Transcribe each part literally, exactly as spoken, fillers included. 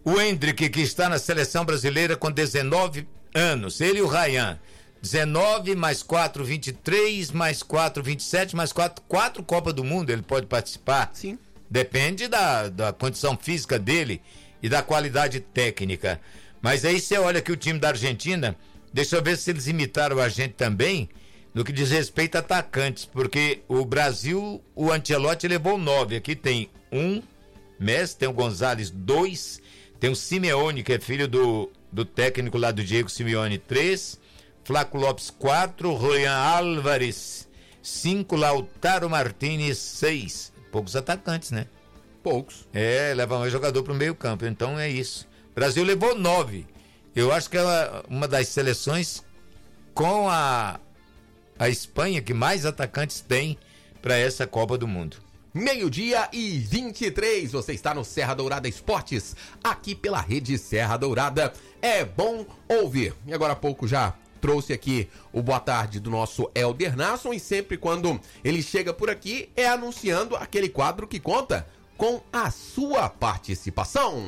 O Hendrick, que está na seleção brasileira com dezenove anos, ele e o Ryan. dezenove mais quatro, vinte e três, mais quatro, vinte e sete, mais quatro, quatro Copa do Mundo ele pode participar. Sim. Depende da, da condição física dele e da qualidade técnica. Mas aí você olha que o time da Argentina, deixa eu ver se eles imitaram a gente também, no que diz respeito a atacantes, porque o Brasil, o Ancelotti levou nove. Aqui tem um, Messi, tem o Gonzalez, dois, tem o Simeone, que é filho do, do técnico lá do Diego Simeone, três, Flaco Lopes, quatro, Julián Álvares, cinco, Lautaro Martínez, seis. Poucos atacantes, né? Poucos. É, leva um jogador pro meio campo, então é isso. O Brasil levou nove. Eu acho que é uma das seleções com a, a Espanha que mais atacantes tem para essa Copa do Mundo. Meio-dia e vinte e três, você está no Serra Dourada Esportes, aqui pela Rede Serra Dourada. É bom ouvir. E agora há pouco já trouxe aqui o boa tarde do nosso Helder Nasson, e sempre quando ele chega por aqui é anunciando aquele quadro que conta com a sua participação.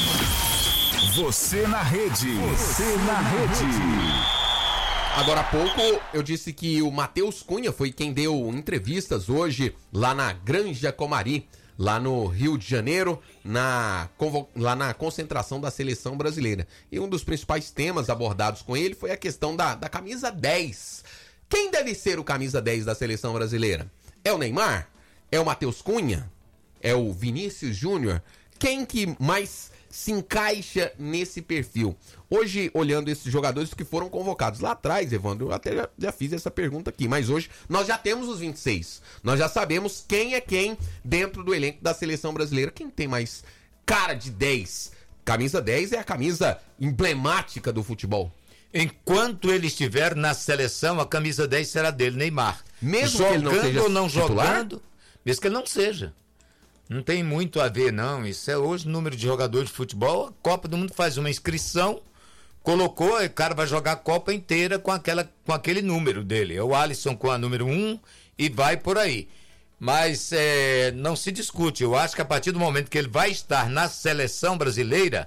Você na rede. Você na rede. Agora há pouco eu disse que o Matheus Cunha foi quem deu entrevistas hoje lá na Granja Comari, lá no Rio de Janeiro, na, lá na concentração da seleção brasileira. E um dos principais temas abordados com ele foi a questão da, da camisa dez. Quem deve ser o camisa dez da seleção brasileira? É o Neymar? É o Matheus Cunha? É o Vinícius Júnior? Quem que mais se encaixa nesse perfil? Hoje, olhando esses jogadores que foram convocados lá atrás, Evandro, eu até já, já fiz essa pergunta aqui, mas hoje nós já temos os vinte e seis. Nós já sabemos quem é quem dentro do elenco da seleção brasileira. Quem tem mais cara de dez? Camisa dez é a camisa emblemática do futebol. Enquanto ele estiver na seleção, a camisa dez será dele, Neymar. Mesmo jogando que ele não seja ou não titular? jogando, mesmo que ele não seja. Não tem muito a ver, não. Isso é hoje o número de jogadores de futebol. A Copa do Mundo faz uma inscrição, colocou, o cara vai jogar a Copa inteira com, aquela, com aquele número dele. É o Alisson com a número um e vai por aí. Mas é, não se discute. Eu acho que a partir do momento que ele vai estar na seleção brasileira,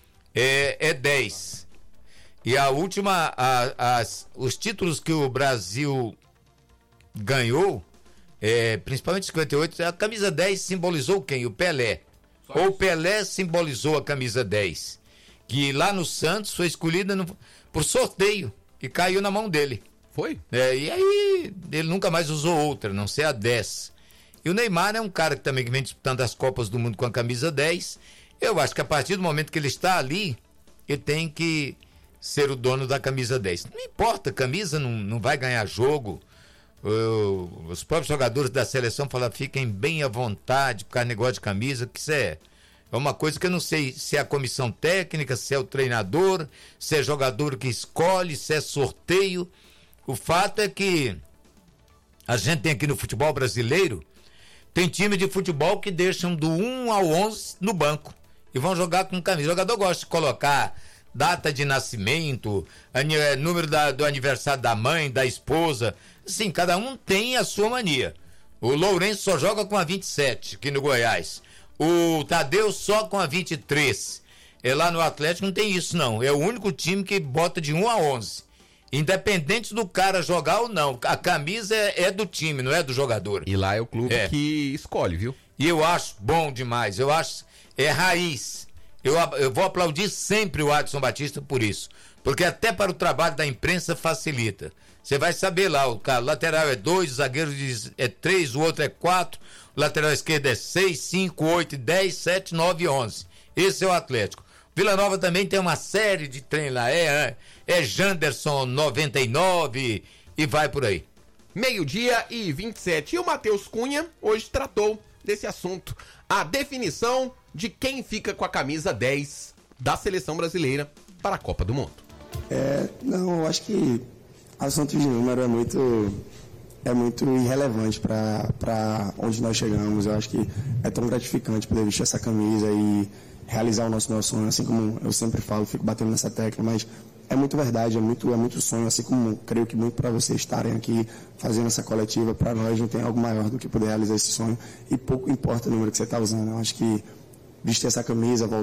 é, é dez. E a última, a, as, os títulos que o Brasil ganhou, É, principalmente cinquenta e oito, a camisa dez simbolizou quem? O Pelé. Ou o Pelé simbolizou a camisa dez, que lá no Santos foi escolhida no, por sorteio e caiu na mão dele. Foi? É, e aí ele nunca mais usou outra, a não ser a dez. E o Neymar é um cara que também vem disputando as Copas do Mundo com a camisa dez. Eu acho que a partir do momento que ele está ali, ele tem que ser o dono da camisa dez. Não importa, a camisa não, não vai ganhar jogo. Uh, os próprios jogadores da seleção falam, fiquem bem à vontade por causa do negócio de camisa, que isso é, é uma coisa que eu não sei se é a comissão técnica, se é o treinador, se é jogador que escolhe, se é sorteio. O fato é que a gente tem aqui no futebol brasileiro, tem time de futebol que deixam do um ao onze no banco e vão jogar com camisa. O jogador gosta de colocar data de nascimento, número da, do aniversário da mãe, da esposa. Sim, cada um tem a sua mania. O Lourenço só joga com a vinte e sete aqui no Goiás. O Tadeu só com a vinte e três. É, lá no Atlético não tem isso, não. É o único time que bota de um a onze. Independente do cara jogar ou não. A camisa é, é do time, não é do jogador. E lá é o clube é. que escolhe, viu? E eu acho bom demais. Eu acho. É raiz. Eu, eu vou aplaudir sempre o Adson Batista por isso. Porque até para o trabalho da imprensa facilita. Você vai saber lá, o cara, lateral é dois, o zagueiro é três, o outro é quatro, o lateral esquerdo é seis, cinco, oito, dez, sete, nove, onze. Esse é o Atlético. Vila Nova também tem uma série de trem lá. É, é Janderson noventa e nove e vai por aí. Meio-dia e vinte e sete. E o Matheus Cunha hoje tratou desse assunto. A definição de quem fica com a camisa dez da seleção brasileira para a Copa do Mundo. É, não, eu acho que o assunto de número é muito, é muito irrelevante para onde nós chegamos. Eu acho que é tão gratificante poder vestir essa camisa e realizar o nosso, nosso sonho, assim como eu sempre falo, fico batendo nessa tecla, mas é muito verdade, é muito, é muito sonho, assim como creio que muito para vocês estarem aqui fazendo essa coletiva, para nós não tem algo maior do que poder realizar esse sonho, e pouco importa o número que você está usando. Eu acho que vestir essa camisa, voltar